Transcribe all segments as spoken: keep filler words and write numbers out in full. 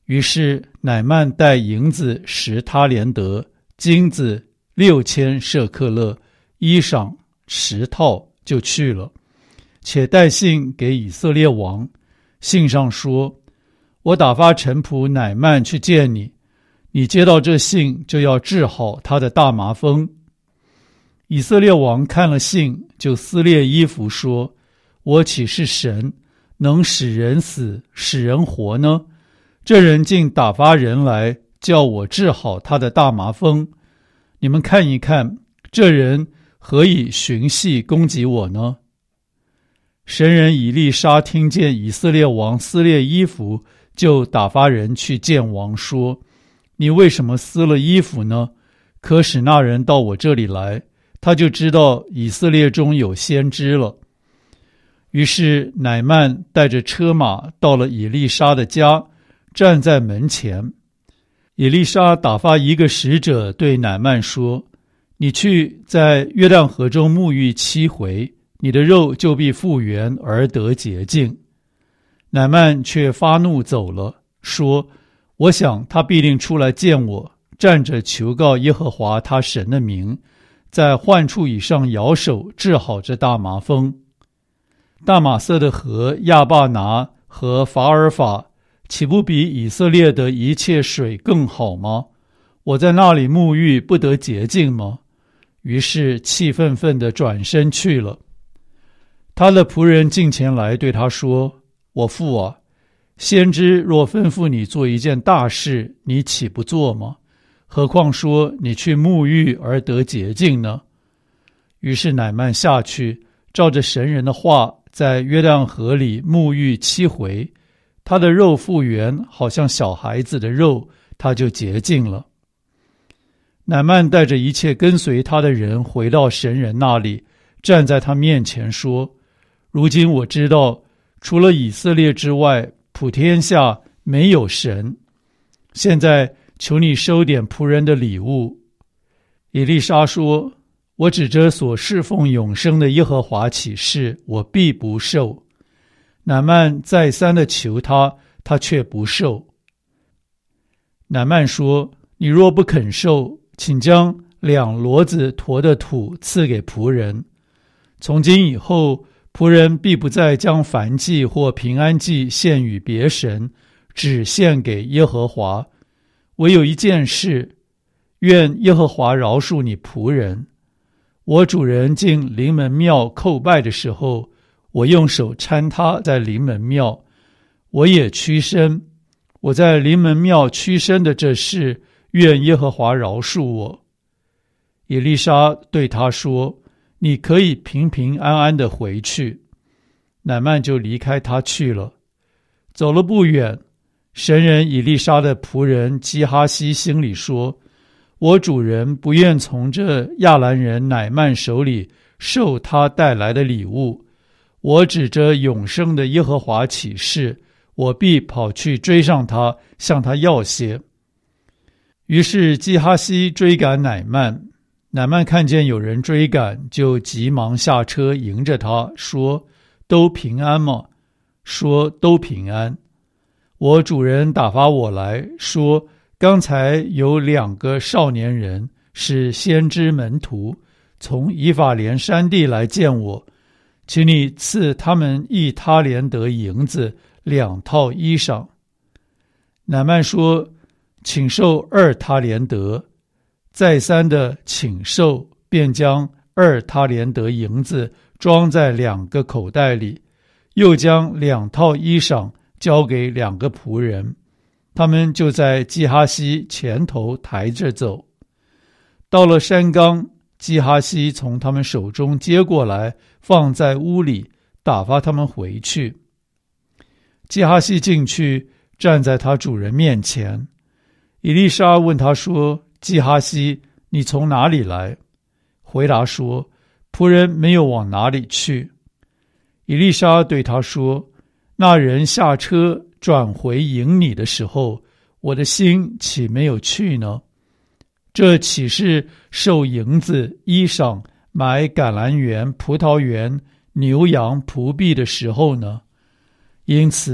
于是乃曼带银子十他连得，金子六千舍克勒，衣裳十套，就去了，且带信给以色列王。信上说，我打发臣仆乃曼去见你，你接到这信就要治好他的大麻风。以色列王看了信，就撕裂衣服说，我岂是神，能使人死使人活呢？这人竟打发人来叫我治好他的大麻风，你们看一看，这人何以寻隙攻击我呢？神人以利沙听见以色列王撕裂衣服，就打发人去见王说，你为什么撕了衣服呢？可使那人到我这里来，他就知道以色列中有先知了。于是乃曼带着车马到了以利沙的家，站在门前。以利沙打发一个使者对乃曼说，你去在约旦河中沐浴七回，你的肉就必复原而得洁净。乃曼却发怒走了，说，我想他必定出来见我，站着求告耶和华他神的名，在患处以上摇手治好这大麻风。大马色的河亚巴拿和法尔法，岂不比以色列的一切水更好吗？我在那里沐浴不得洁净吗？于是气愤愤地转身去了。他的仆人近前来对他说，我父啊，先知若吩咐你做一件大事，你岂不做吗？何况说你去沐浴而得洁净呢？于是乃曼下去，照着神人的话，在约旦河里沐浴七回，他的肉复原，好像小孩子的肉，他就洁净了。乃曼带着一切跟随他的人回到神人那里，站在他面前说，如今我知道，除了以色列之外，普天下没有神。现在求你收点仆人的礼物。以利沙说，我指着所侍奉永生的耶和华起誓，我必不受。乃曼再三的求他，他却不受。乃曼说，你若不肯受，请将两骡子驮的土赐给仆人。从今以后，仆人必不再将燔祭或平安祭献与别神，只献给耶和华。唯有一件事，愿耶和华饶恕你仆人。我主人进临门庙叩拜的时候，我用手搀他在临门庙，我也屈身。我在临门庙屈身的这事，愿耶和华饶恕我。以利沙对他说，你可以平平安安地回去。乃曼就离开他去了。走了不远，神人以利沙的仆人基哈西心里说，我主人不愿从这亚兰人乃曼手里受他带来的礼物，我指着永生的耶和华起誓，我必跑去追上他，向他要些。于是基哈西追赶乃曼，乃曼看见有人追赶，就急忙下车迎着他，说，都平安吗？说，都平安。我主人打发我来说，刚才有两个少年人是先知门徒，从以法莲山地来见我，请你赐他们一他连得银子，两套衣裳。乃曼说，请受二他连得。再三的请受，便将二他连得银子装在两个口袋里，又将两套衣裳交给两个仆人，他们就在基哈西前头抬着走。到了山冈，基哈西从他们手中接过来，放在屋里，打发他们回去。基哈西进去，站在他主人面前。以利沙问他说，基哈西，你从哪里来？回答说，仆人没有往哪里去。以利沙对他说，那人下车转回迎你的时候，我的心岂没有去呢？这岂是受银子、衣裳、买橄榄园、葡萄园、牛羊、仆婢的时候呢？因此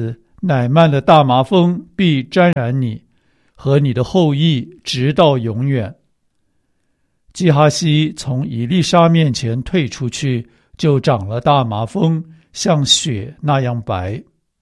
乃曼的大麻风必沾染你和你的后裔，直到永远。基哈西从以利沙面前退出去，就长了大麻风，像雪那样白。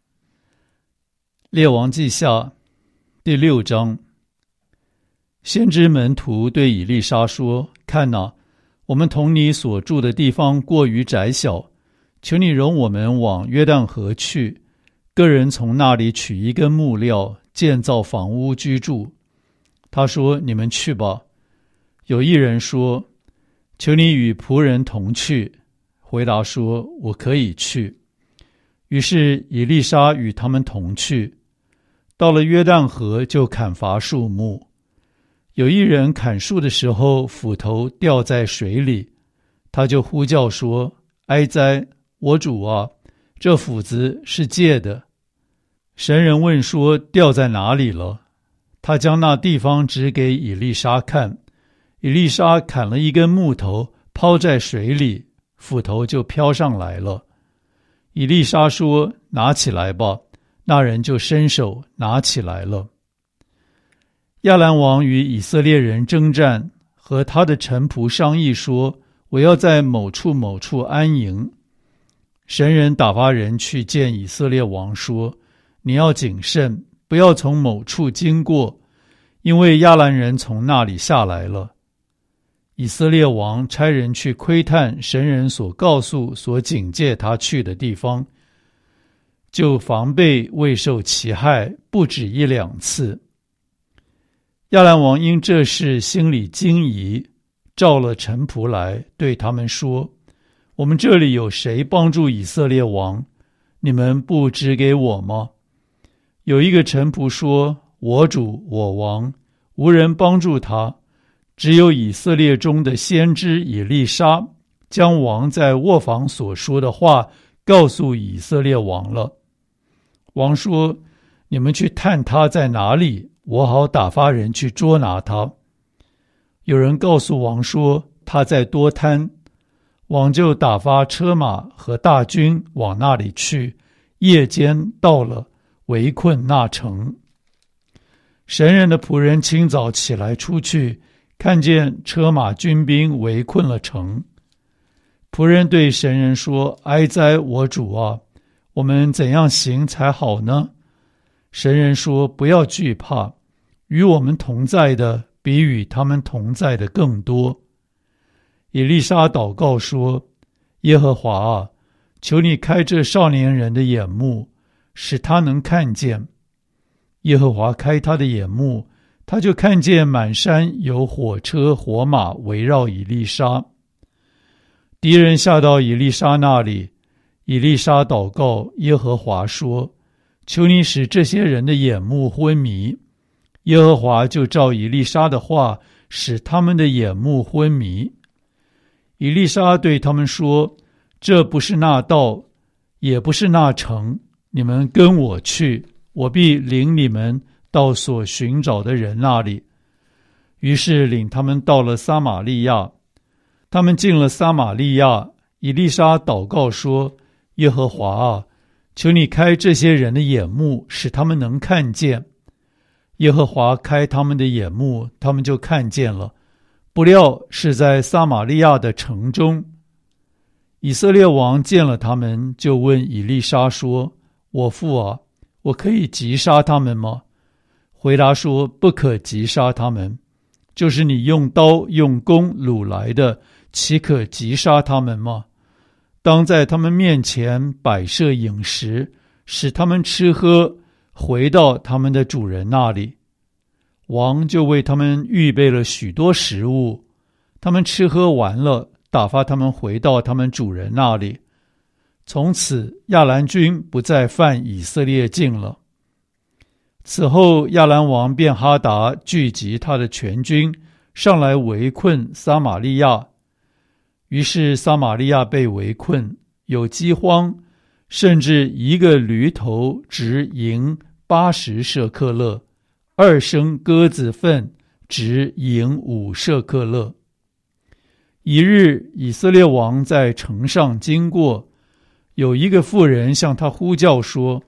列王记下第六章。先知门徒对以利沙说：看哪，我们同你所住的地方过于窄小，求你容我们往约旦河去，个人从那里取一根木料，建造房屋居住。他说：你们去吧。有一人说：求你与仆人同去。回答说：我可以去。于是以利沙与他们同去，到了约旦河，就砍伐树木。有一人砍树的时候，斧头掉在水里，他就呼叫说：哀哉，我主啊，这斧子是借的。神人问说：掉在哪里了？他将那地方指给以利沙看。以利沙砍了一根木头，抛在水里，斧头就飘上来了。以利沙说：拿起来吧。那人就伸手拿起来了。亚兰王与以色列人征战，和他的臣仆商议说：我要在某处某处安营。神人打发人去见以色列王说：你要谨慎，不要从某处经过，因为亚兰人从那里下来了。以色列王差人去窥探神人所告诉、所警戒他去的地方，就防备未受其害，不止一两次。亚兰王因这事心里惊疑，召了臣仆来，对他们说：我们这里有谁帮助以色列王？你们不指给我吗？有一个臣仆说：我主我王，无人帮助他，只有以色列中的先知以利沙将王在卧房所说的话告诉以色列王了。王说：你们去探他在哪里，我好打发人去捉拿他。有人告诉王说：他在多滩。王就打发车马和大军往那里去，夜间到了，围困那城。神人的仆人清早起来出去，看见车马军兵围困了城。仆人对神人说：哀哉，我主啊，我们怎样行才好呢？神人说：不要惧怕，与我们同在的比与他们同在的更多。以利沙祷告说：耶和华啊，求你开这少年人的眼目，使他能看见。耶和华开他的眼目，他就看见满山有火车火马围绕以利沙。敌人下到以利沙那里，以利沙祷告耶和华说：求你使这些人的眼目昏迷。耶和华就照以利沙的话，使他们的眼目昏迷。以利沙对他们说：这不是那道，也不是那城，你们跟我去，我必领你们到所寻找的人那里。于是领他们到了撒玛利亚。他们进了撒玛利亚，以利沙祷告说：耶和华啊，求你开这些人的眼目，使他们能看见。耶和华开他们的眼目，他们就看见了，不料是在撒玛利亚的城中。以色列王见了他们，就问以利沙说：我父啊，我可以击杀他们吗？回答说：不可击杀他们，就是你用刀用弓掳来的，岂可击杀他们吗？当在他们面前摆设饮食，使他们吃喝，回到他们的主人那里。王就为他们预备了许多食物，他们吃喝完了，打发他们回到他们主人那里。从此亚兰军不再犯以色列境了。此后亚兰王便哈达聚集他的全军，上来围困撒玛利亚。于是撒玛利亚被围困，有饥荒，甚至一个驴头值银八十舍克勒，二升鸽子粪值银五舍克勒。一日，以色列王在城上经过，有一个妇人向他呼叫说：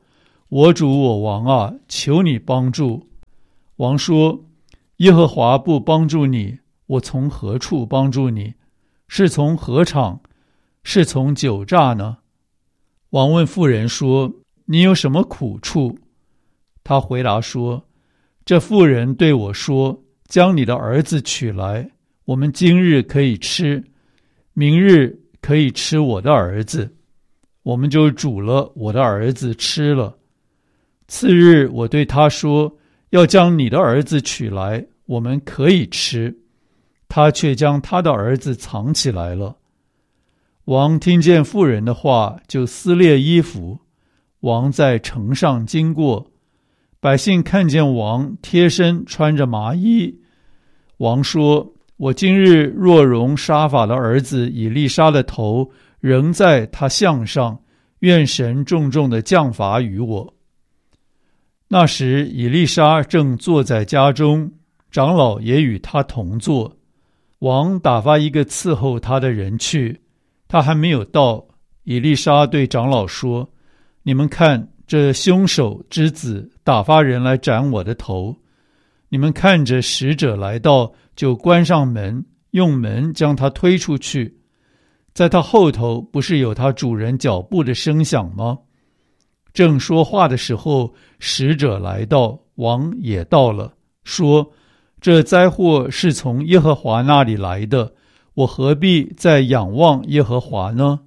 我主我王啊，求你帮助。王说，耶和华不帮助你，我从何处帮助你？是从禾场，是从酒榨呢？王问妇人说，你有什么苦处？他回答说，这妇人对我说，将你的儿子取来，我们今日可以吃，明日可以吃我的儿子。我们就煮了我的儿子吃了。次日我对他说，要将你的儿子取来，我们可以吃。他却将他的儿子藏起来了。王听见妇人的话，就撕裂衣服。王在城上经过，百姓看见王贴身穿着麻衣。王说，我今日若容沙法的儿子以利沙的头仍在他项上，愿神重重的降罚于我。那时以利沙正坐在家中，长老也与他同坐。王打发一个伺候他的人去，他还没有到，以利沙对长老说，你们看，这凶手之子打发人来斩我的头。你们看着使者来到，就关上门，用门将他推出去。在他后头不是有他主人脚步的声响吗？正说话的时候，使者来到，王也到了，说，这灾祸是从耶和华那里来的，我何必再仰望耶和华呢？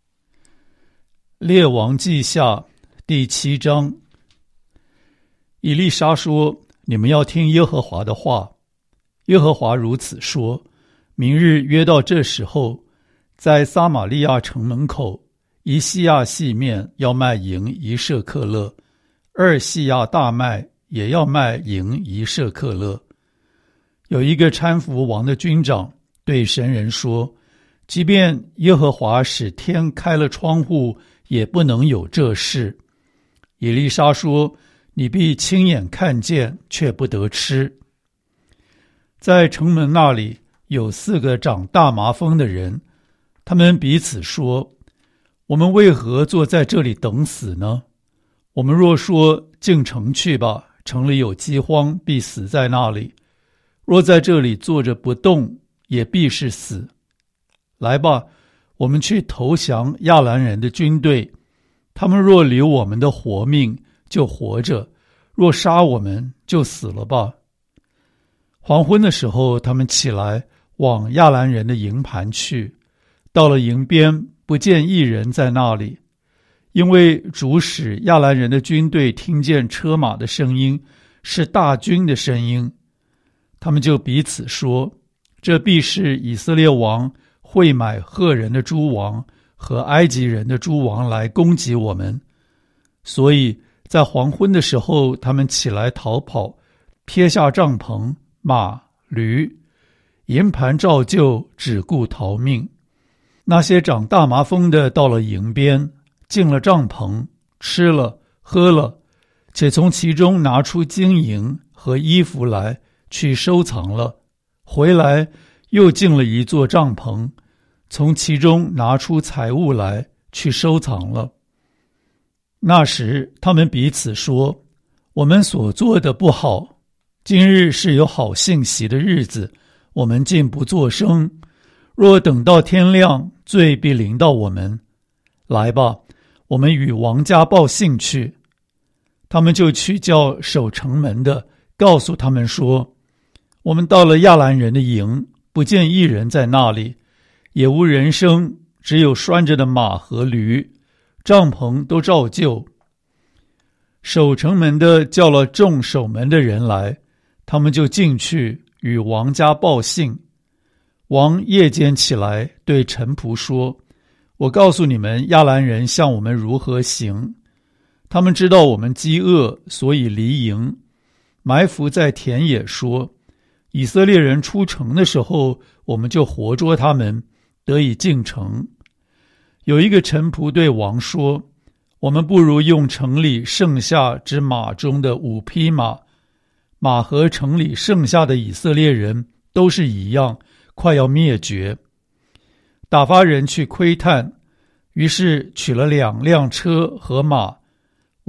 列王记下第七章。以利沙说，你们要听耶和华的话。耶和华如此说，明日约到这时候，在撒玛利亚城门口，一细亚细面要卖银一舍克勒，二细亚大麦也要卖银一舍克勒。有一个搀扶王的军长对神人说，即便耶和华使天开了窗户，也不能有这事。以利沙说，你必亲眼看见，却不得吃。在城门那里有四个长大麻风的人，他们彼此说，我们为何坐在这里等死呢？我们若说进城去吧，城里有饥荒，必死在那里。若在这里坐着不动，也必是死。来吧，我们去投降亚兰人的军队，他们若留我们的活命，就活着；若杀我们，就死了吧。黄昏的时候，他们起来往亚兰人的营盘去，到了营边，不见一人在那里，因为主使亚兰人的军队听见车马的声音，是大军的声音。他们就彼此说，这必是以色列王会买赫人的诸王和埃及人的诸王来攻击我们。所以在黄昏的时候，他们起来逃跑，撇下帐篷、马、驴，营盘照旧，只顾逃命。那些长大麻风的到了营边，进了帐篷，吃了喝了，且从其中拿出金银和衣服来去收藏了，回来又进了一座帐篷，从其中拿出财物来去收藏了。那时他们彼此说，我们所做的不好，今日是有好信息的日子，我们竟不作声。若等到天亮，罪必临到我们。来吧，我们与王家报信去。他们就去叫守城门的，告诉他们说，我们到了亚兰人的营，不见一人在那里，也无人声，只有拴着的马和驴，帐篷都照旧。守城门的叫了众守门的人来，他们就进去与王家报信。王夜间起来对臣仆说，我告诉你们，亚兰人向我们如何行。他们知道我们饥饿，所以离营，埋伏在田野，说，以色列人出城的时候，我们就活捉他们，得以进城。有一个臣仆对王说，我们不如用城里剩下之马中的五匹马，马和城里剩下的以色列人都是一样，快要灭绝。打发人去窥探，于是取了两辆车和马，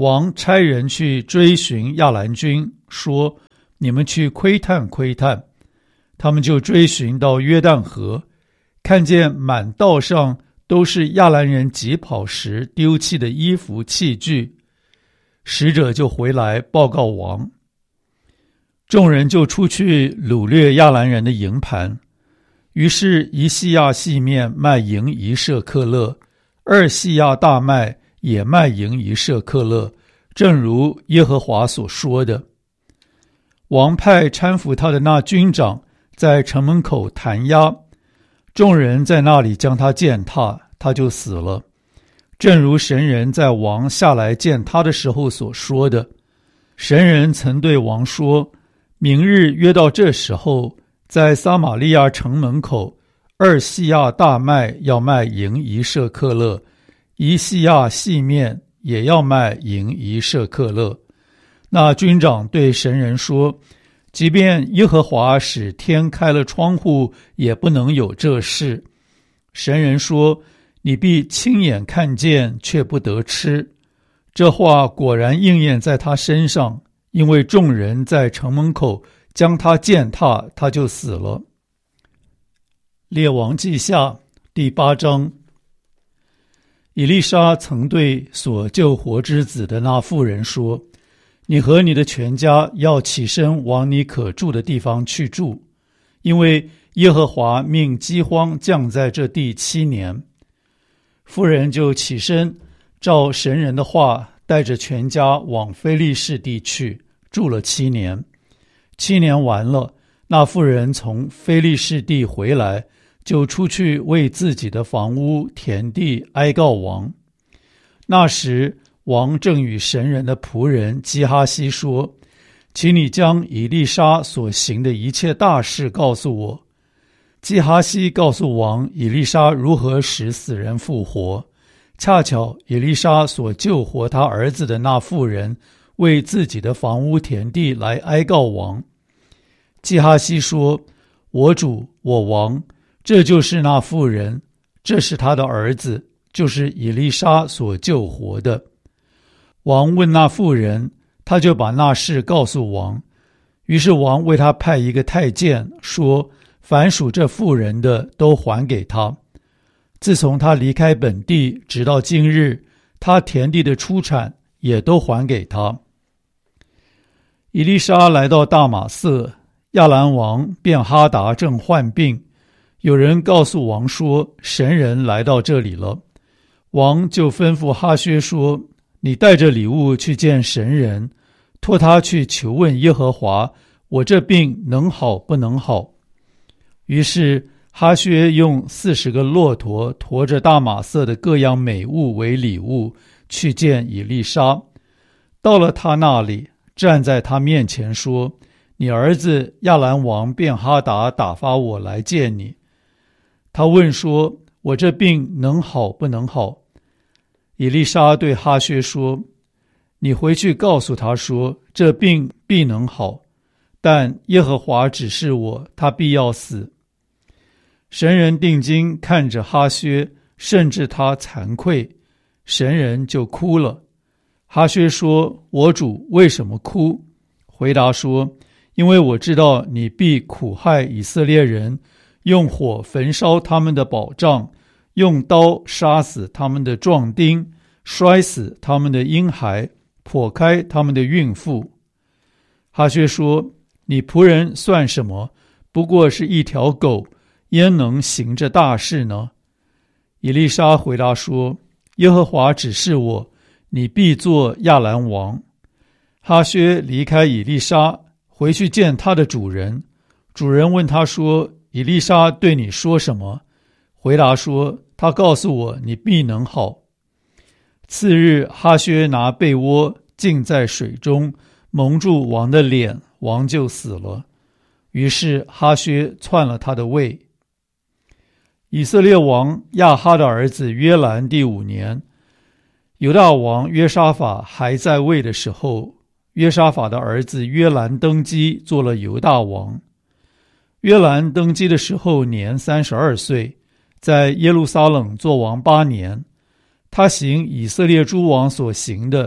王差人去追寻亚兰军，说：你们去窥探窥探。他们就追寻到约旦河，看见满道上都是亚兰人疾跑时丢弃的衣服器具。使者就回来报告王。众人就出去掳掠亚兰人的营盘，于是一细亚细面卖银一舍克勒，二细亚大麦也卖银一舍克勒，正如耶和华所说的。王派搀扶他的那军长在城门口弹压，众人在那里将他践踏，他就死了。正如神人在王下来见他的时候所说的，神人曾对王说：明日约到这时候，在撒玛利亚城门口，二细亚大麦要卖银一舍克勒，一细亚细面也要卖银一舍克勒。那军长对神人说：即便耶和华使天开了窗户，也不能有这事。神人说：你必亲眼看见，却不得吃。这话果然应验在他身上，因为众人在城门口将他践踏，他就死了。列王记下第八章。以利沙曾对所救活之子的那妇人说：你和你的全家要起身往你可住的地方去住，因为耶和华命饥荒降在这地七年。妇人就起身，照神人的话，带着全家往非利士地去，住了七年。七年完了，那妇人从非利士地回来，就出去为自己的房屋田地哀告王。那时王正与神人的仆人基哈西说：请你将以利沙所行的一切大事告诉我。基哈西告诉王以利沙如何使死人复活，恰巧以利沙所救活他儿子的那妇人为自己的房屋田地来哀告王。基哈西说：我主我王，这就是那妇人，这是他的儿子，就是以利沙所救活的。王问那妇人，他就把那事告诉王。于是王为他派一个太监，说：凡属这妇人的都还给他。自从他离开本地直到今日，他田地的出产也都还给他。以利沙来到大马色，亚兰王便哈达正患病，有人告诉王说：神人来到这里了。王就吩咐哈薛说：你带着礼物去见神人，托他去求问耶和华，我这病能好不能好。于是哈薛用四十个骆驼驮着大马色的各样美物为礼物，去见以利沙。到了他那里，站在他面前说：你儿子亚兰王便哈达打发我来见你。他问说：我这病能好不能好？以利沙对哈薛说：你回去告诉他说，这病必能好，但耶和华指示我，他必要死。神人定睛看着哈薛，甚至他惭愧，神人就哭了。哈薛说：我主为什么哭？回答说：因为我知道你必苦害以色列人，用火焚烧他们的保障，用刀杀死他们的壮丁，摔死他们的婴孩，剖开他们的孕妇。哈薛说：你仆人算什么？不过是一条狗，焉能行这大事呢？以利沙回答说：耶和华指示我，你必做亚兰王。哈薛离开以利沙，回去见他的主人。主人问他说：以利沙对你说什么？回答说：他告诉我，你必能好。次日，哈薛拿被窝浸在水中，蒙住王的脸，王就死了。于是哈薛篡了他的位。以色列王亚哈的儿子约兰第五年，犹大王约沙法还在位的时候，约沙法的儿子约兰登基，做了犹大王。约兰登基的时候年三十二岁，在耶路撒冷做王八年。他行以色列诸王所行的，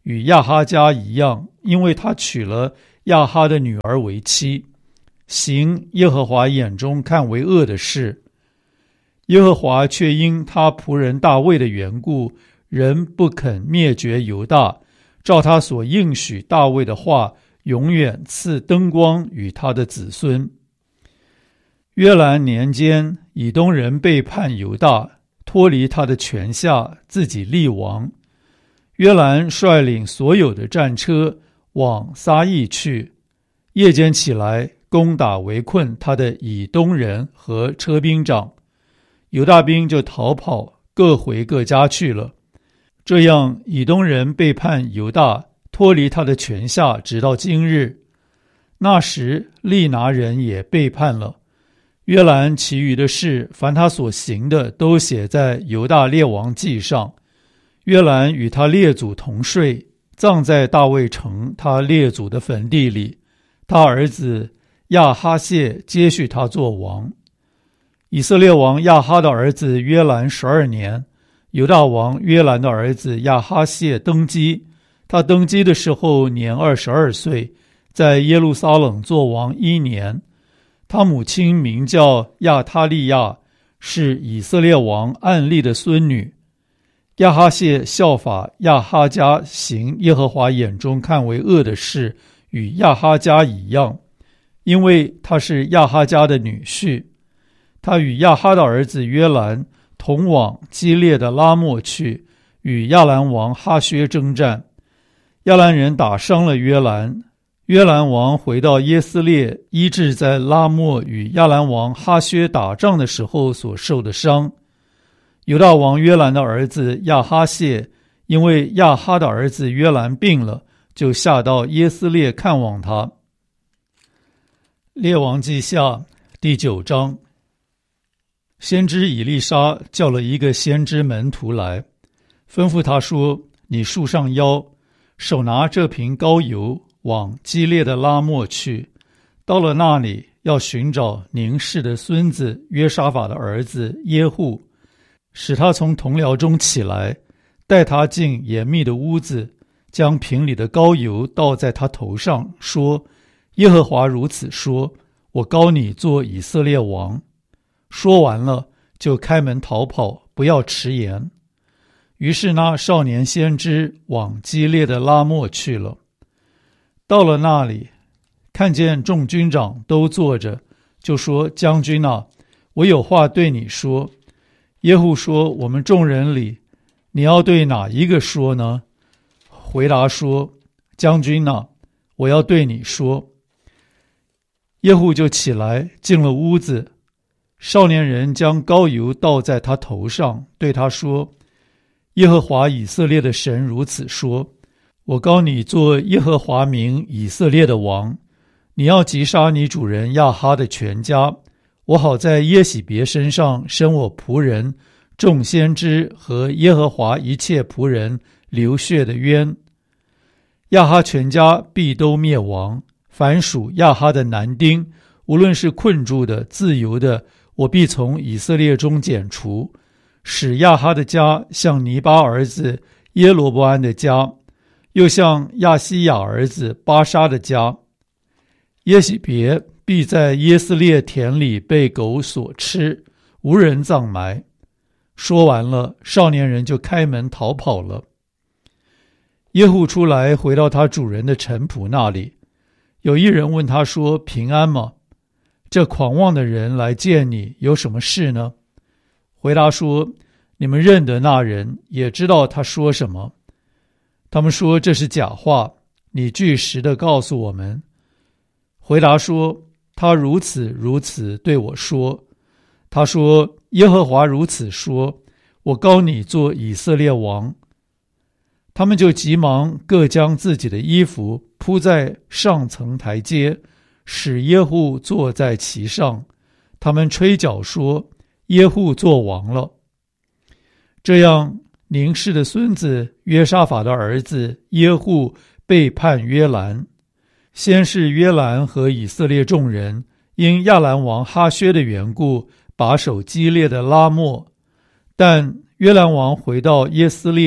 与亚哈家一样，因为他娶了亚哈的女儿为妻，行耶和华眼中看为恶的事。耶和华却因他仆人大卫的缘故，仍不肯灭绝犹大，照他所应许大卫的话，永远赐灯光与他的子孙。约兰年间，以东人背叛犹大，脱离他的权下，自己立王。约兰率领所有的战车往撒益去，夜间起来攻打围困他的以东人和车兵长，犹大兵就逃跑，各回各家去了。这样以东人背叛犹大，脱离他的权下，直到今日。那时利拿人也背叛了。约兰其余的事，凡他所行的，都写在犹大列王记上。约兰与他列祖同睡，葬在大卫城他列祖的坟地里。他儿子亚哈谢接续他做王。以色列王亚哈的儿子约兰十二年，犹大王约兰的儿子亚哈谢登基。他登基的时候年二十二岁，在耶路撒冷做王一年。他母亲名叫亚他利亚，是以色列王暗利的孙女。亚哈谢效法亚哈家，行耶和华眼中看为恶的事，与亚哈家一样，因为他是亚哈家的女婿。他与亚哈的儿子约兰同往基列的拉末去，与亚兰王哈薛征战。亚兰人打伤了约兰，约兰王回到耶斯列，医治在拉末与亚兰王哈薛打仗的时候所受的伤。犹大王约兰的儿子亚哈谢，因为亚哈的儿子约兰病了，就下到耶斯列看望他。列王记下第九章。先知以利沙叫了一个先知门徒来，吩咐他说：你束上腰，手拿这瓶膏油，往基列的拉末去。到了那里，要寻找宁示的孙子约沙法的儿子耶户，使他从同僚中起来，带他进严密的屋子，将瓶里的膏油倒在他头上，说：耶和华如此说，我膏你做以色列王。说完了，就开门逃跑，不要迟延。于是那少年先知往基列的拉末去了。到了那里，看见众军长都坐着，就说：将军啊，我有话对你说。耶户说：我们众人里，你要对哪一个说呢？回答说：将军啊，我要对你说。耶户就起来进了屋子，少年人将膏油倒在他头上，对他说：耶和华以色列的神如此说，我膏你做耶和华名以色列的王，你要击杀你主人亚哈的全家，我好在耶洗别身上生我仆人众先知和耶和华一切仆人流血的冤。亚哈全家必都灭亡，凡属亚哈的男丁，无论是困住的自由的，我必从以色列中剪除，使亚哈的家像尼巴儿子耶罗波安的家，又像亚西亚儿子巴沙的家。耶洗别必在耶斯列田里被狗所吃，无人葬埋。说完了，少年人就开门逃跑了。耶户出来，回到他主人的臣仆那里。有一人问他说：平安吗？这狂妄的人来见你，有什么事呢？回答说：你们认得那人，也知道他说什么。他们说这是假话，你据实的告诉我们。回答说：他如此如此对我说。他说：耶和华如此说，我膏你做以色列王。他们就急忙各将自己的衣服铺在上层台阶，使耶户坐在其上。他们吹角说：耶户做王了。这样，宁示的孙子约沙法的儿子耶户背叛约兰。先是约兰和以色列众人因亚兰王哈薛的缘故，把守基列的拉末。但约兰王回到耶斯列，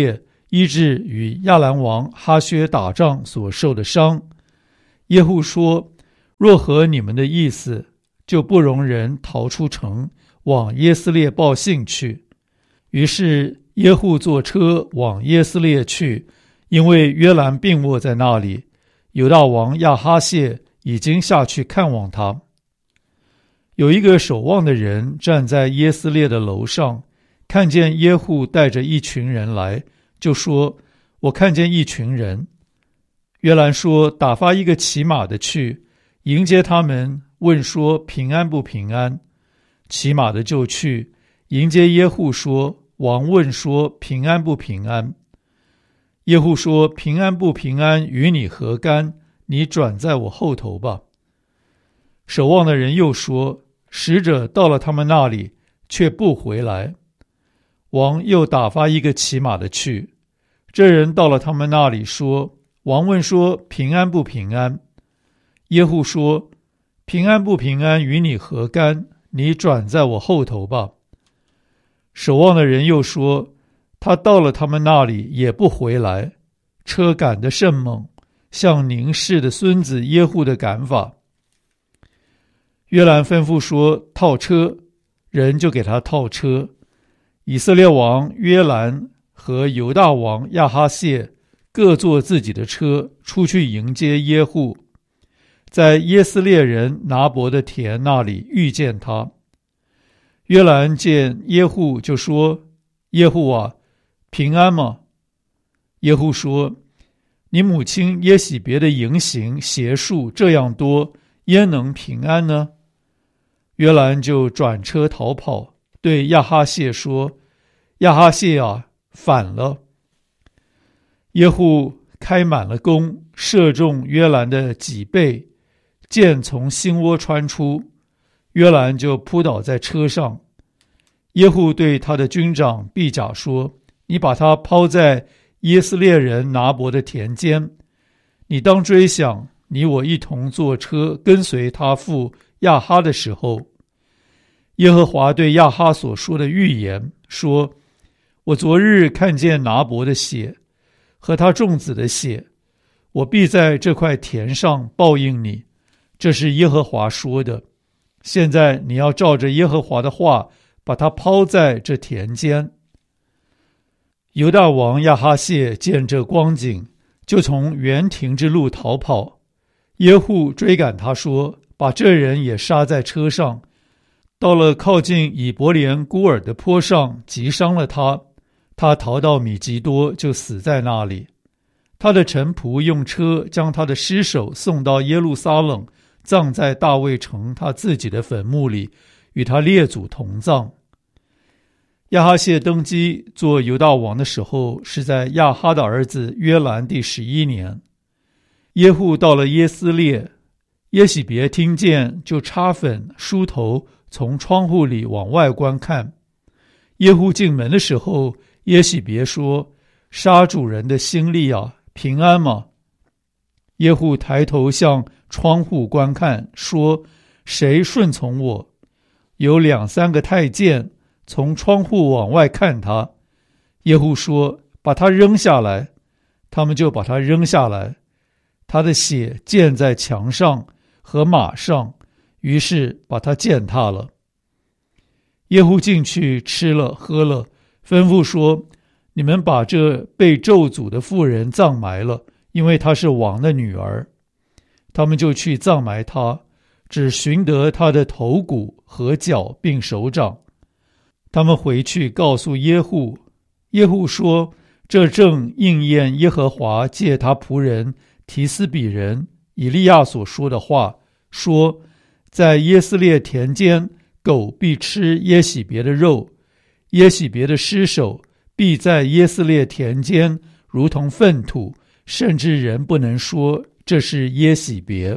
医治与亚兰王哈薛打仗所受的伤。耶户说：若合你们的意思，就不容人逃出城，往耶斯列报信去。于是耶户坐车往耶斯列去，因为约兰病卧在那里，犹大王亚哈谢已经下去看望他。有一个守望的人站在耶斯列的楼上，看见耶户带着一群人来，就说：我看见一群人。约兰说：打发一个骑马的去迎接他们，问说平安不平安。骑马的就去迎接耶户，说：王问说平安不平安。耶户说：平安不平安与你何干？你转在我后头吧。守望的人又说：使者到了他们那里，却不回来。王又打发一个骑马的去，这人到了他们那里，说：王问说平安不平安？耶户说：平安不平安与你何干？你转在我后头吧。守望的人又说：他到了他们那里也不回来，车赶得甚猛，像宁氏的孙子耶户的赶法。约兰吩咐说套车，人就给他套车。以色列王约兰和犹大王亚哈谢各坐自己的车出去迎接耶户，在耶斯列人拿伯的田那里遇见他。约兰见耶户就说：耶户啊，平安吗？耶户说：你母亲耶洗别的淫行邪术这样多，焉能平安呢？约兰就转车逃跑，对亚哈谢说：亚哈谢啊，反了。耶户开满了弓，射中约兰的脊背，箭从心窝穿出，约兰就扑倒在车上。耶户对他的军长毕甲说：你把他抛在耶斯列人拿伯的田间，你当追想你我一同坐车跟随他父亚哈的时候，耶和华对亚哈所说的预言说：我昨日看见拿伯的血和他众子的血，我必在这块田上报应你，这是耶和华说的。现在你要照着耶和华的话，把他抛在这田间。犹大王亚哈谢见这光景，就从园亭之路逃跑。耶户追赶他说：把这人也杀在车上。到了靠近以伯莲孤尔的坡上，击伤了他。他逃到米吉多，就死在那里。他的臣仆用车将他的尸首送到耶路撒冷，葬在大卫城他自己的坟墓里，与他列祖同葬。亚哈谢登基做犹大王的时候，是在亚哈的儿子约兰第十一年。耶户到了耶斯列，耶洗别听见，就擦粉梳头，从窗户里往外观看。耶户进门的时候，耶洗别说：杀主人的心力啊，平安吗？耶户抬头向窗户观看，说：谁顺从我？有两三个太监从窗户往外看他。耶户说：把他扔下来。他们就把他扔下来，他的血溅在墙上和马上，于是把他践踏了。耶户进去吃了喝了，吩咐说：你们把这被咒诅的妇人葬埋了，因为她是王的女儿。他们就去葬埋她，只寻得她的头骨和脚并手掌。他们回去告诉耶户，耶户说：这正应验耶和华借他仆人提斯比人以利亚所说的话，说：在耶斯列田间，狗必吃耶洗别的肉，耶洗别的尸首必在耶斯列田间如同粪土，甚至人不能说这是耶洗别。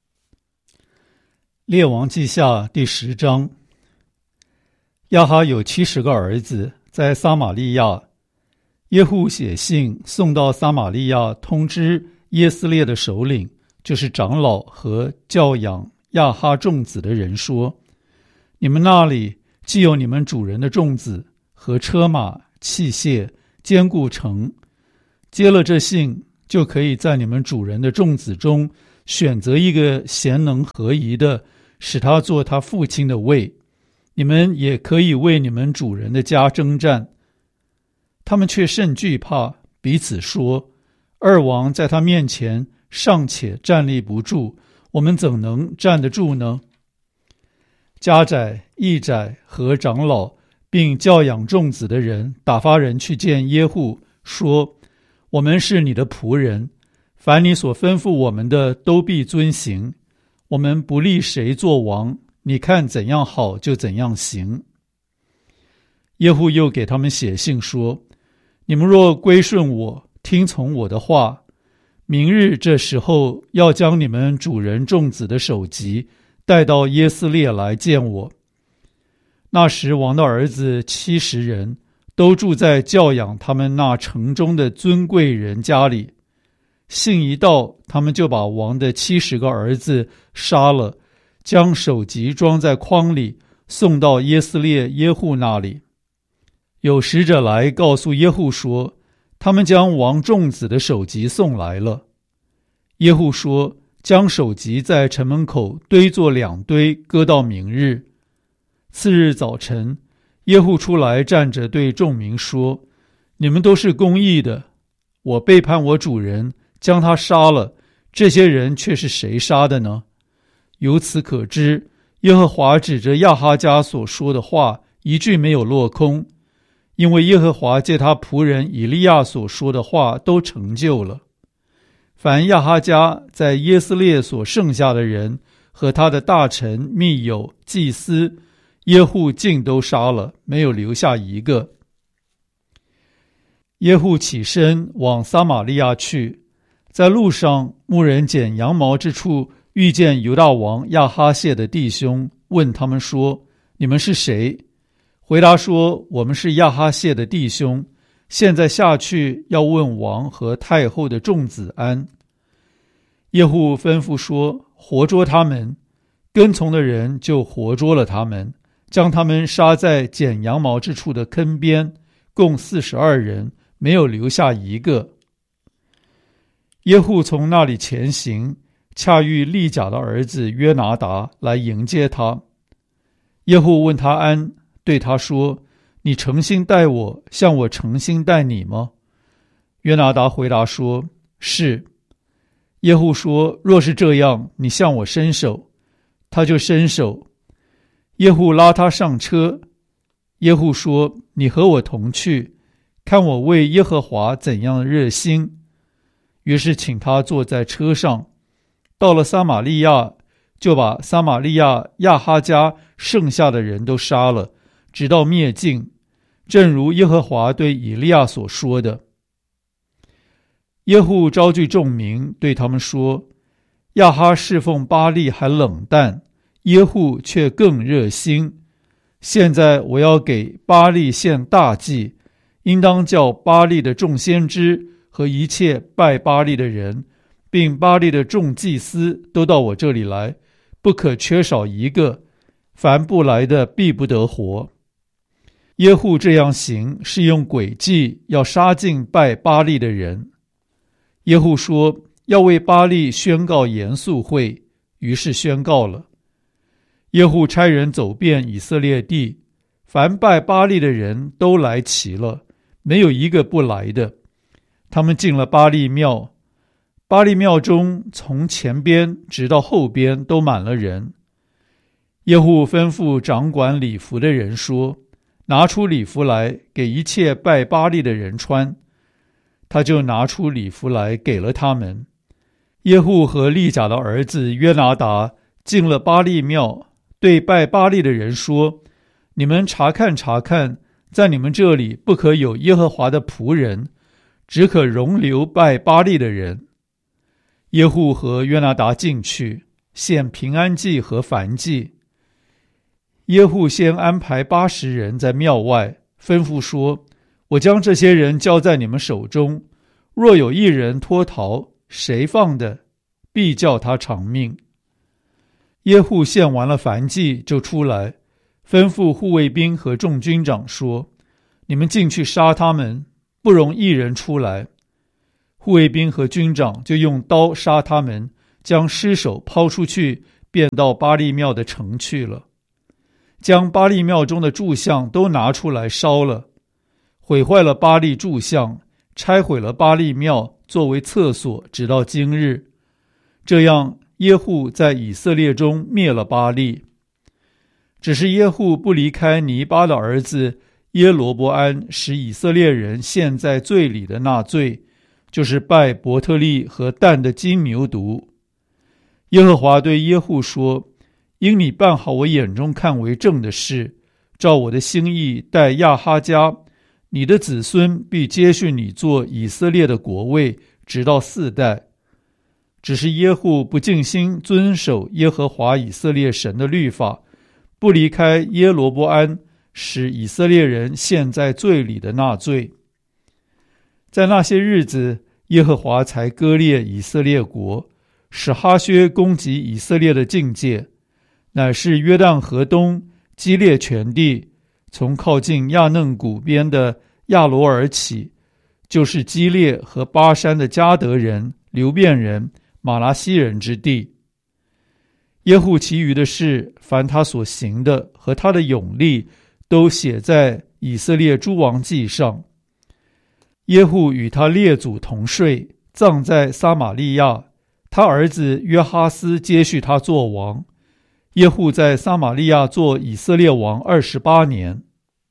列王记下第十章。亚哈有七十个儿子，在撒玛利亚。耶户写信送到撒玛利亚，通知耶斯列的首领，就是长老和教养亚哈众子的人说：你们那里既有你们主人的众子和车马器械，坚固城， 接了这信，就可以在你们主人的众子中选择一个贤能合宜的，使他做他父亲的位。你们也可以为你们主人的家征战。他们却甚惧怕，彼此说：二王在他面前尚且站立不住，我们怎能站得住呢？家宰、役宰和长老并教养众子的人打发人去见耶户，说：我们是你的仆人，凡你所吩咐我们的都必遵行，我们不立谁做王，你看怎样好就怎样行。耶户又给他们写信说：你们若归顺我，听从我的话，明日这时候要将你们主人众子的首级带到耶斯列来见我。那时王的儿子七十人，都住在教养他们那城中的尊贵人家里。信一到，他们就把王的七十个儿子杀了，将首级装在筐里，送到耶斯列耶户那里。有使者来告诉耶户说，他们将王众子的首级送来了。耶户说，将首级在城门口堆作两堆，搁到明日。次日早晨，耶户出来站着对众民说：你们都是公义的，我背叛我主人，将他杀了，这些人却是谁杀的呢？由此可知，耶和华指着亚哈家所说的话一句没有落空，因为耶和华借他仆人以利亚所说的话都成就了。凡亚哈家在耶斯列所剩下的人和他的大臣、密友、祭司，耶户尽都杀了，没有留下一个。耶户起身往撒玛利亚去，在路上，牧人剪羊毛之处遇见犹大王亚哈谢的弟兄，问他们说：你们是谁？回答说：我们是亚哈谢的弟兄，现在下去要问王和太后的众子安。耶户吩咐说：活捉他们。跟从的人就活捉了他们，将他们杀在剪羊毛之处的坑边，共四十二人，没有留下一个。耶户从那里前行，恰遇利甲的儿子约拿达来迎接他。耶户问他安，对他说：你诚心待我，像我诚心待你吗？约拿达回答说：是。耶户说：若是这样，你向我伸手。他就伸手。耶户拉他上车。耶户说：你和我同去，看我为耶和华怎样热心。于是请他坐在车上，到了撒玛利亚，就把撒玛利亚亚哈家剩下的人都杀了，直到灭尽，正如耶和华对以利亚所说的。耶户招聚众民，对他们说：亚哈侍奉巴力还冷淡，耶户却更热心。现在我要给巴力献大祭，应当叫巴力的众先知和一切拜巴力的人，并巴力的众祭司都到我这里来，不可缺少一个，凡不来的必不得活。耶户这样行，是用诡计要杀尽拜巴力的人。耶户说：要为巴力宣告严肃会，于是宣告了。耶户差人走遍以色列地，凡拜巴力的人都来齐了，没有一个不来的。他们进了巴力庙，巴力庙中从前边直到后边都满了人。耶户吩咐掌管礼服的人说：拿出礼服来，给一切拜巴力的人穿。他就拿出礼服来给了他们。耶户和利甲的儿子约拿达进了巴力庙，对拜巴力的人说：你们查看查看，在你们这里不可有耶和华的仆人，只可容留拜巴力的人。耶户和约拿达进去，献平安祭和燔祭。耶户先安排八十人在庙外，吩咐说：我将这些人交在你们手中，若有一人脱逃，谁放的，必叫他偿命。耶户献完了燔祭，就出来，吩咐护卫兵和众军长说：你们进去杀他们，不容一人出来。 护卫兵和军长就用刀杀他们，将尸首抛出去，便到巴力庙的城去了，将巴力庙中的柱像都拿出来烧了，毁坏了巴力柱像，拆毁了巴力庙作为厕所，直到今日。这样耶户在以色列中灭了巴力。只是耶户不离开尼巴的儿子耶罗波安使以色列人陷在罪里的那罪，就是拜伯特利和但的金牛犊。耶和华对耶户说，因你办好我眼中看为正的事，照我的心意待亚哈家，你的子孙必接续你做以色列的国位，直到四代。只是耶户不尽心遵守耶和华以色列神的律法，不离开耶罗波安使以色列人陷在罪里的那罪。在那些日子，耶和华才割裂以色列国，使哈薛攻击以色列的境界，乃是约旦河东基列全地，从靠近亚嫩谷边的亚罗尔起，就是基列和巴山的迦得人、流便人、马拉西人之地。耶户其余的事，凡他所行的和他的勇力，都写在以色列诸王记上。耶户与他列祖同睡，葬在撒玛利亚，他儿子约哈斯接续他做王。耶户在撒玛利亚做以色列王二十八年。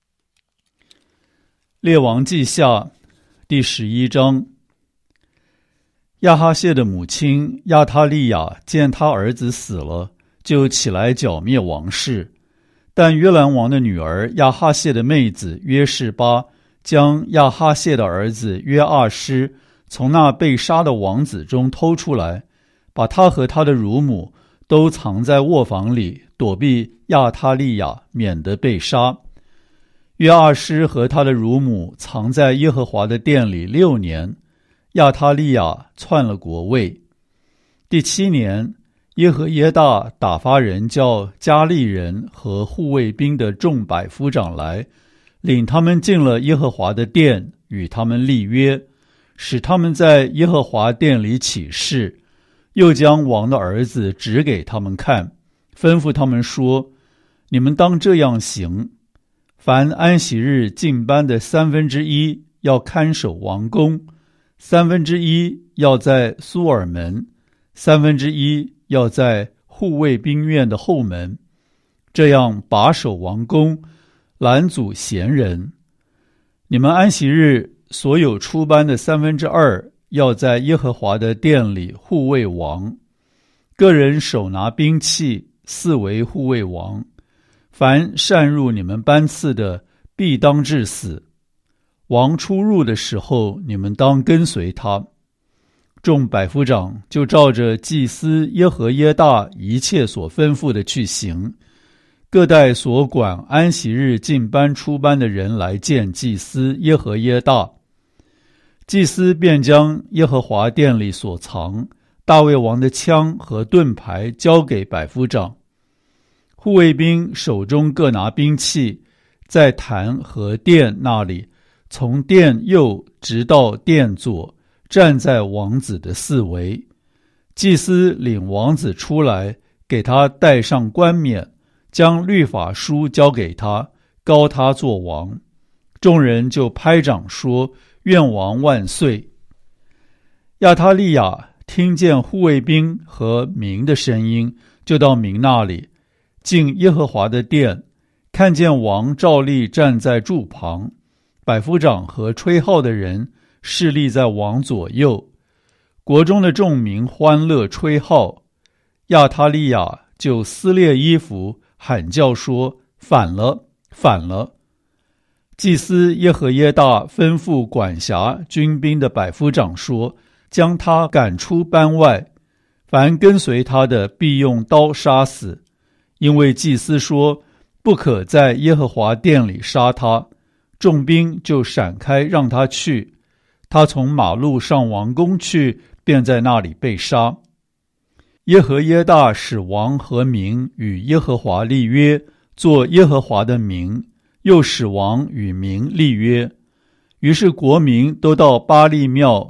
列王记下第十一章。亚哈谢的母亲亚他利雅见他儿子死了，就起来剿灭王室。但约兰王的女儿亚哈谢的妹子约示巴将亚哈谢的儿子约阿施从那被杀的王子中偷出来，把他和他的乳母都藏在卧房里，躲避亚他利雅，免得被杀。约阿施和他的乳母藏在耶和华的殿里六年，亚他利雅篡了国位。第七年，耶和耶大打发人叫加利人和护卫兵的众百夫长来，领他们进了耶和华的殿，与他们立约，使他们在耶和华殿里起誓，又将王的儿子指给他们看，吩咐他们说，你们当这样行，凡安息日进班的三分之一要看守王宫，三分之一要在苏尔门，三分之一要在护卫兵院的后门，这样把守王宫，拦阻闲人。你们安息日所有出班的三分之二要在耶和华的殿里护卫王，个人手拿兵器，四围护卫王。凡擅入你们班次的，必当致死。王出入的时候，你们当跟随他。众百夫长就照着祭司耶和耶大一切所吩咐的去行，各带所管安息日进班出班的人来见祭司耶和耶大。祭司便将耶和华殿里所藏大卫王的枪和盾牌交给百夫长。护卫兵手中各拿兵器，在坛和殿那里，从殿右直到殿左，站在王子的四围。祭司领王子出来，给他戴上冠冕，将律法书交给他，膏他做王。众人就拍掌说，愿王万岁。亚他利雅听见护卫兵和民的声音，就到民那里，进耶和华的殿，看见王照例站在柱旁，百夫长和吹号的人侍立在王左右，国中的众民欢乐吹号。亚他利雅就撕裂衣服，喊叫说，反了，反了。祭司耶和耶大吩咐管辖军兵的百夫长说，将他赶出班外，凡跟随他的必用刀杀死，因为祭司说，不可在耶和华殿里杀他。众兵就闪开让他去，他从马路上王宫去，便在那里被杀。耶和耶大使王和民与耶和华立约，做耶和华的名，又使王与民立约。于是国民都到巴力庙，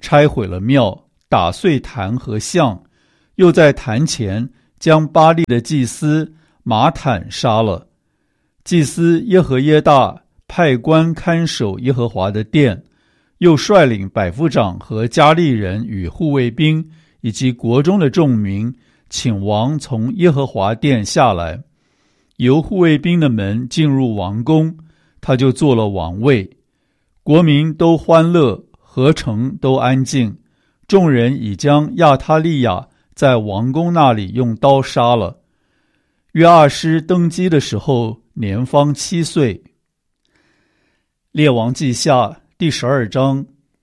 拆毁了庙，打碎坛和像，又在坛前将巴力的祭司马坦杀了。祭司耶和耶大派官看守耶和华的殿，又率领百夫长和加利人与护卫兵以及国中的众民，请王从耶和华殿下来，由护卫兵的门进入王宫，他就做了王位。国民都欢乐，合城都安静。众人已将亚他利亚在王宫那里用刀杀了。约阿施登基的时候，年方七岁。列王记下第十二章。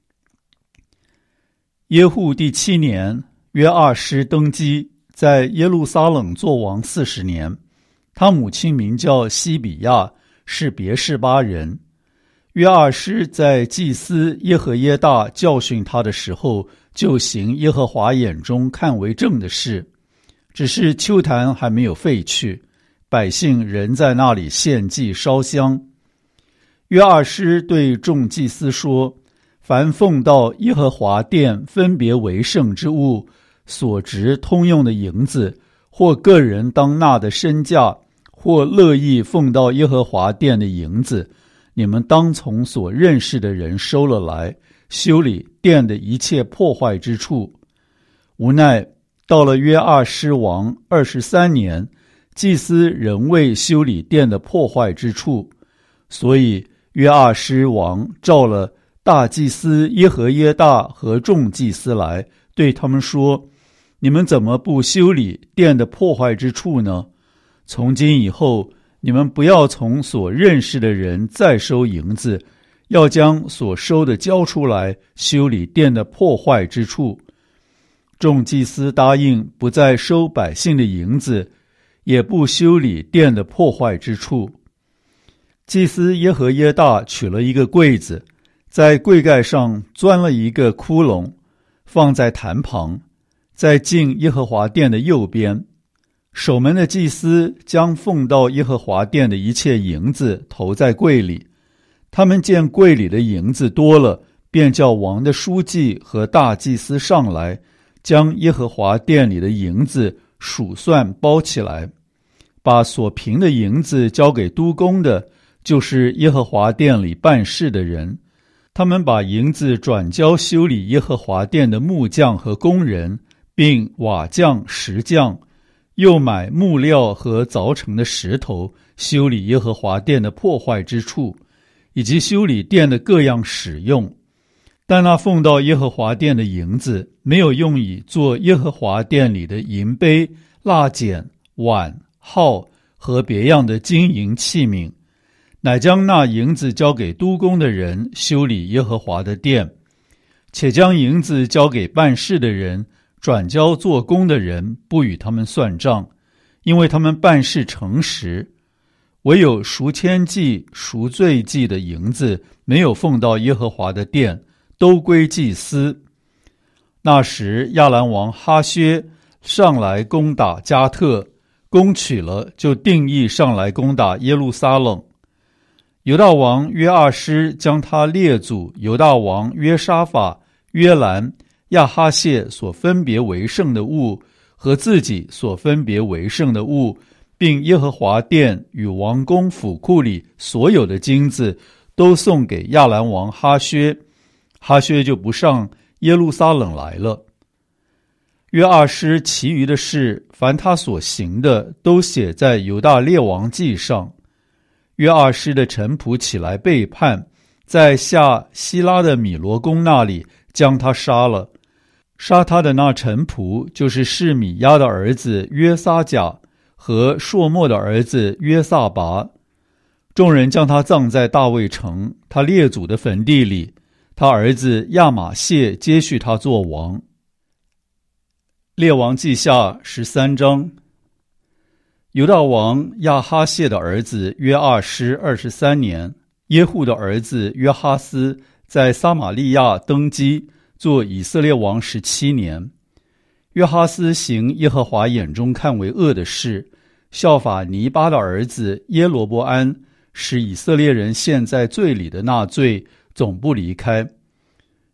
耶户第七年，约阿施登基，在耶路撒冷作王四十年。他母亲名叫西比亚，是别是巴人。约阿施在祭司耶和耶大教训他的时候，就行耶和华眼中看为正的事，只是邱坛还没有废去，百姓仍在那里献祭烧香。约阿施对众祭司说：凡奉到耶和华殿分别为圣之物，所值通用的银子，或个人当纳的身价，或乐意奉到耶和华殿的银子，你们当从所认识的人收了来，修理殿的一切破坏之处。无奈到了约阿施王二十三年，祭司仍未修理殿的破坏之处，所以约阿施王召了大祭司耶和耶大和众祭司来，对他们说：你们怎么不修理殿的破坏之处呢？从今以后，你们不要从所认识的人再收银子，要将所收的交出来，修理殿的破坏之处。众祭司答应不再收百姓的银子，也不修理殿的破坏之处。祭司耶和耶大取了一个柜子，在柜盖上钻了一个窟窿，放在坛旁，在进耶和华殿的右边。守门的祭司将奉到耶和华殿的一切银子投在柜里。他们见柜里的银子多了，便叫王的书记和大祭司上来，将耶和华殿里的银子数算包起来，把所凭的银子交给督工的，就是耶和华殿里办事的人。他们把银子转交修理耶和华殿的木匠和工人，并瓦匠、石匠，又买木料和凿成的石头，修理耶和华殿的破坏之处，以及修理殿的各样使用。但那奉到耶和华殿的银子，没有用以做耶和华殿里的银杯、蜡剪、碗、号和别样的金银器皿，乃将那银子交给督工的人修理耶和华的殿，且将银子交给办事的人，转交做工的人，不与他们算账，因为他们办事诚实。唯有赎愆祭、赎罪祭的银子没有奉到耶和华的殿，都归祭司。那时亚兰王哈薛上来攻打加特，攻取了，就定义上来攻打耶路撒冷。犹大王约阿施将他列祖犹大王约沙法、约兰、亚哈谢所分别为圣的物和自己所分别为圣的物，并耶和华殿与王宫府库里所有的金子，都送给亚兰王哈薛。哈薛就不上耶路撒冷来了。约阿施其余的事，凡他所行的，都写在犹大列王记上。约阿施的臣仆起来背叛，在下希拉的米罗宫那里将他杀了。杀他的那臣仆就是示米亚的儿子约撒甲和朔漠的儿子约撒拔。众人将他葬在大卫城他列祖的坟地里，他儿子亚玛谢接续他做王。列王记下十三章。犹大王亚哈谢的儿子约阿施二十三年，耶户的儿子约哈斯在撒玛利亚登基，做以色列王十七年。约哈斯行耶和华眼中看为恶的事，效法尼巴的儿子耶罗波安，使以色列人陷在罪里的那罪总不离开。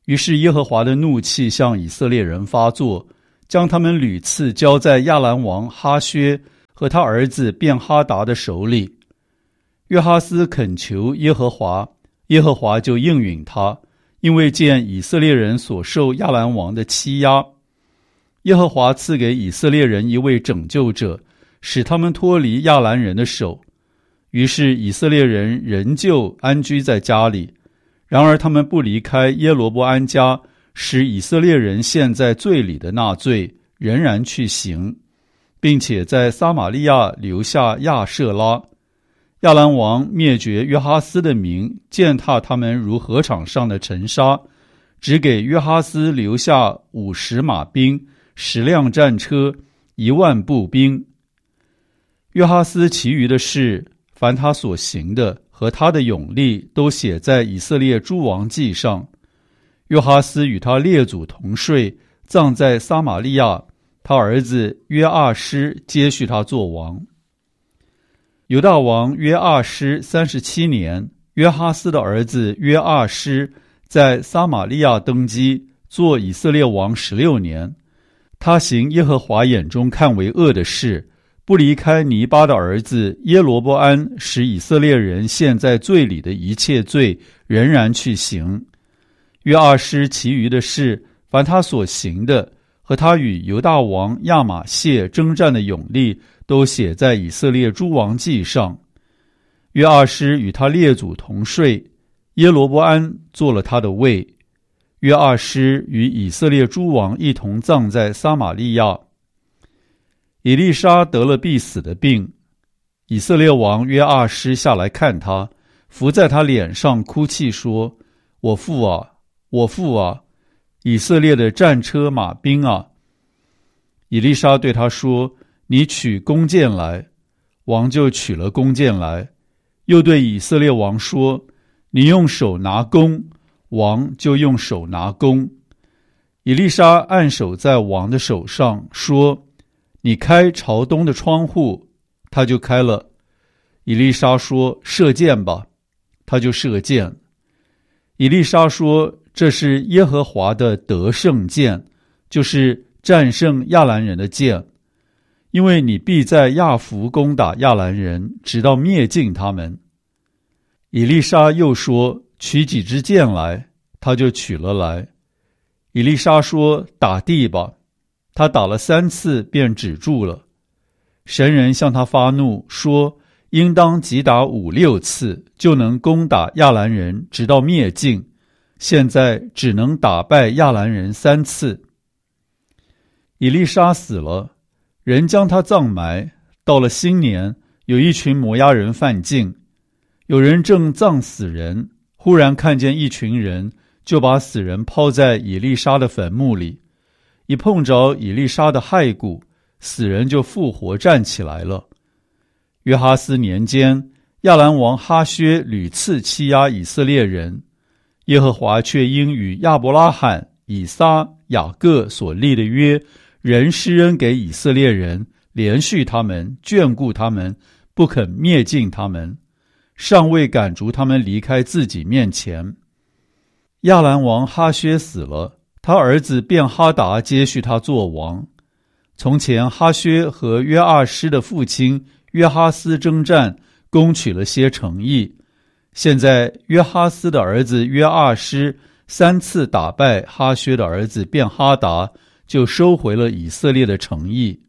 于是耶和华的怒气向以色列人发作，将他们屡次交在亚兰王哈薛和他儿子便哈达的手里。约哈斯恳求耶和华，耶和华就应允他，因为见以色列人所受亚兰王的欺压。耶和华赐给以色列人一位拯救者，使他们脱离亚兰人的手。于是以色列人仍旧安居在家里，然而他们不离开耶罗波安家，使以色列人陷在罪里的那罪仍然去行，并且在撒玛利亚留下亚舍拉。亚兰王灭绝约哈斯的民，践踏他们如禾场上的尘沙，只给约哈斯留下五十马兵、十辆战车、一万步兵。约哈斯其余的事，凡他所行的和他的勇力，都写在以色列诸王记上。约哈斯与他列祖同睡，葬在撒玛利亚，他儿子约阿施接续他做王。犹大王约阿施三十七年，约哈斯的儿子约阿施在撒玛利亚登基，做以色列王十六年。他行耶和华眼中看为恶的事，不离开尼巴的儿子耶罗波安使以色列人陷在罪里的一切罪，仍然去行。约阿施其余的事，凡他所行的和他与犹大王亚玛谢征战的勇力，都写在以色列诸王记上。约阿施与他列祖同睡，耶罗波安做了他的位。约阿施与以色列诸王一同葬在撒玛利亚。以利沙得了必死的病，以色列王约阿施下来看他，伏在他脸上哭泣说：我父啊，我父啊，以色列的战车马兵啊！以利沙对他说：你取弓箭来。王就取了弓箭来，又对以色列王说：你用手拿弓。王就用手拿弓。以利沙按手在王的手上，说：你开朝东的窗户。他就开了。以利沙说：射箭吧。他就射箭。以利沙说：这是耶和华的得胜箭，就是战胜亚兰人的箭，因为你必在亚弗攻打亚兰人，直到灭尽他们。以利沙又说：取几支箭来。他就取了来。以利沙说：打地吧。他打了三次便止住了。神人向他发怒，说：应当击打五六次，就能攻打亚兰人，直到灭尽。现在只能打败亚兰人三次。以利沙死了，人将他葬埋。到了新年，有一群摩押人犯境，有人正葬死人，忽然看见一群人，就把死人抛在以利沙的坟墓里。一碰着以利沙的骸骨，死人就复活站起来了。约哈斯年间，亚兰王哈薛屡次欺压以色列人，耶和华却因与亚伯拉罕、以撒、雅各所立的约，仍施恩给以色列人，连续他们，眷顾他们，不肯灭尽他们，尚未赶逐他们离开自己面前。亚兰王哈薛死了，他儿子便哈达接续他做王。从前哈薛和约阿施的父亲约哈斯征战，攻取了些城邑。现在约哈斯的儿子约阿施三次打败哈薛的儿子便哈达，就收回了以色列的城邑。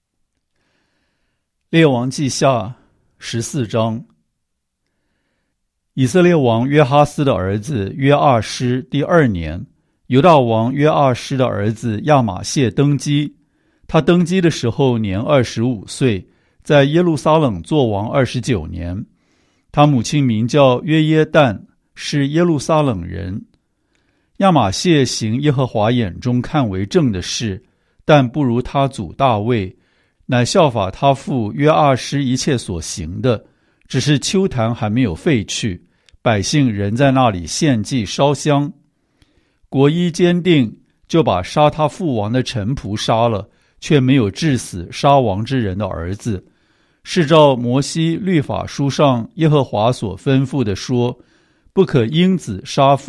列王记下十四章。以色列王约哈斯的儿子约阿施第二年，犹大王约阿施的儿子亚玛谢登基。他登基的时候年二十五岁，在耶路撒冷做王二十九年。他母亲名叫约耶旦，是耶路撒冷人。亚玛谢行耶和华眼中看为正的事，但不如他祖大卫，乃效法他父约阿施一切所行的，只是丘坛还没有废去，百姓仍在那里献祭烧香。国一坚定，就把杀他父王的臣仆杀了，却没有治死杀王之人的儿子，是照摩西律法书上耶和华所吩咐的说：不可因子杀父，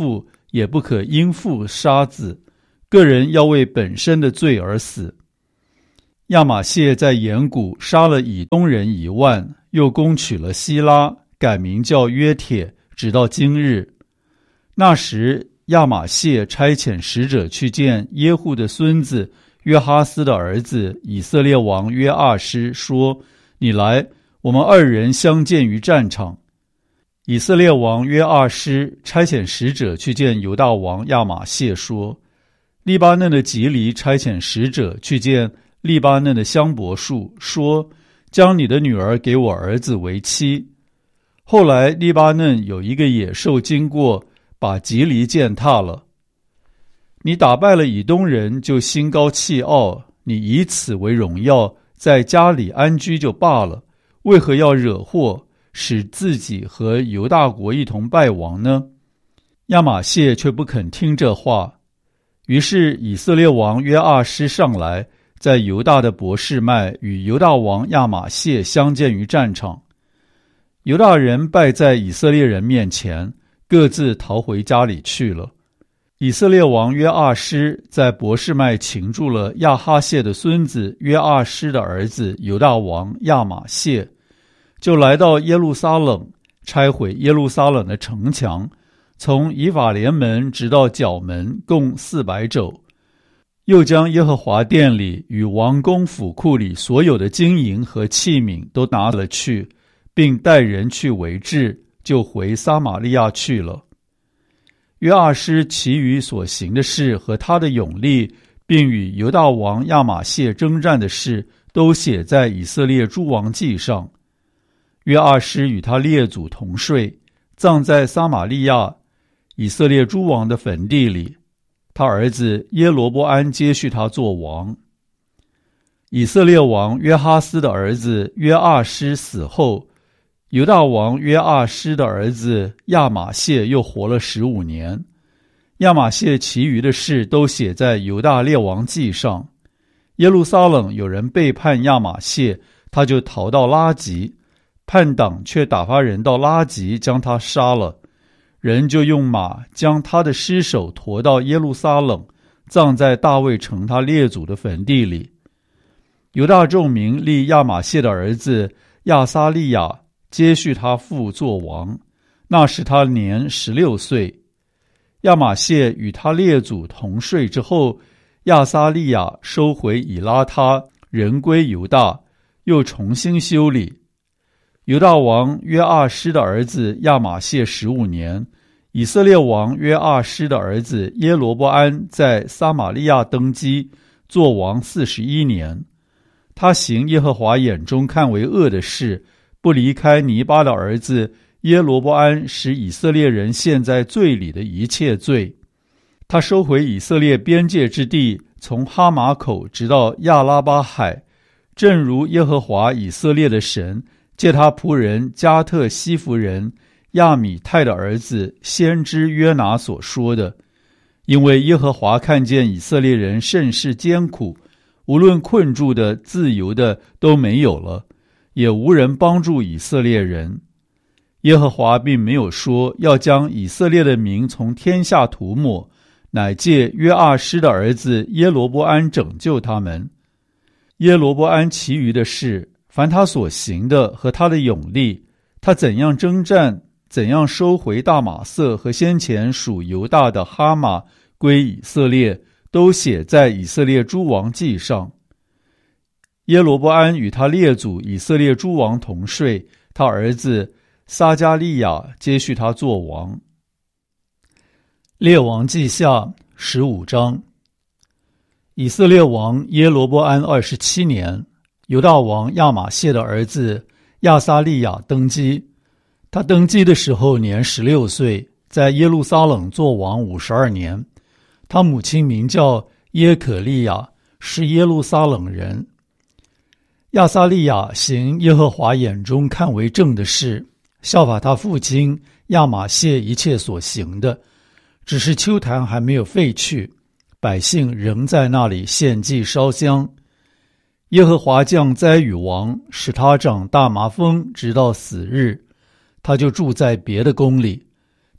也不可因父杀子，个人要为本身的罪而死。亚玛谢在延古杀了以东人一万，又攻取了希拉，改名叫约帖，直到今日。那时亚玛谢差遣使者去见耶户的孙子约哈斯的儿子以色列王约阿施，说：你来，我们二人相见于战场。以色列王约阿施差遣使者去见犹大王亚玛谢，说：利巴嫩的吉黎差遣使者去见利巴嫩的香柏树，说：将你的女儿给我儿子为妻。后来利巴嫩有一个野兽经过，把吉黎践踏了。你打败了以东人，就心高气傲，你以此为荣耀，在家里安居就罢了，为何要惹祸，使自己和犹大国一同败亡呢？亚玛谢却不肯听这话。于是以色列王约阿施上来，在犹大的伯示麦与犹大王亚玛谢相见于战场。犹大人败在以色列人面前，各自逃回家里去了。以色列王约阿施在伯示麦擒住了亚哈谢的孙子约阿施的儿子犹大王亚玛谢，就来到耶路撒冷，拆毁耶路撒冷的城墙，从以法莲门直到角门，共四百肘。又将耶和华殿里与王宫府库里所有的金银和器皿都拿了去，并带人去围治，就回撒玛利亚去了。约阿施其余所行的事和他的勇力，并与犹大王亚玛谢征战的事，都写在以色列诸王记上。约阿施与他列祖同睡，葬在撒玛利亚以色列诸王的坟地里。他儿子耶罗波安接续他做王。以色列王约哈斯的儿子约阿施死后，犹大王约阿施的儿子亚玛谢又活了十五年。亚玛谢其余的事都写在犹大列王记上。耶路撒冷有人背叛亚玛谢，他就逃到拉吉，叛党却打发人到拉吉将他杀了。人就用马将他的尸首驮到耶路撒冷，葬在大卫城他列祖的坟地里。犹大众民立亚玛谢的儿子亚撒利雅接续他父做王，那时他年十六岁。亚玛谢与他列祖同睡之后，亚撒利雅收回以拉他，人归犹大，又重新修理。犹大王约阿施的儿子亚玛谢十五年，以色列王约阿施的儿子耶罗波安在撒玛利亚登基，做王四十一年。他行耶和华眼中看为恶的事，不离开尼巴的儿子耶罗波安使以色列人陷在罪里的一切罪。他收回以色列边界之地，从哈马口直到亚拉巴海，正如耶和华以色列的神借他仆人加特西弗人亚米泰的儿子先知约拿所说的。因为耶和华看见以色列人甚是艰苦，无论困住的自由的都没有了，也无人帮助以色列人。耶和华并没有说要将以色列的名从天下涂抹，乃借约阿施的儿子耶罗波安拯救他们。耶罗波安其余的事，凡他所行的和他的勇力，他怎样征战，怎样收回大马色和先前属犹大的哈马归以色列，都写在以色列诸王记上。耶罗波安与他列祖以色列诸王同睡，他儿子撒迦利亚接续他做王。列王记下十五章。以色列王耶罗波安二十七年，犹大王亚玛谢的儿子亚撒利雅登基。他登基的时候年十六岁，在耶路撒冷做王五十二年。他母亲名叫耶可利亚，是耶路撒冷人。亚撒利雅行耶和华眼中看为正的事，效法他父亲亚玛谢一切所行的，只是丘坛还没有废去，百姓仍在那里献祭烧香。耶和华降灾与王，使他长大麻风，直到死日。他就住在别的宫里。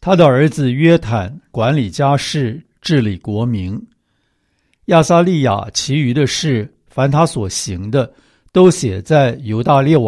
他的儿子约坦管理家事，治理国民。亚撒利雅其余的事，凡他所行的，都写在犹大列王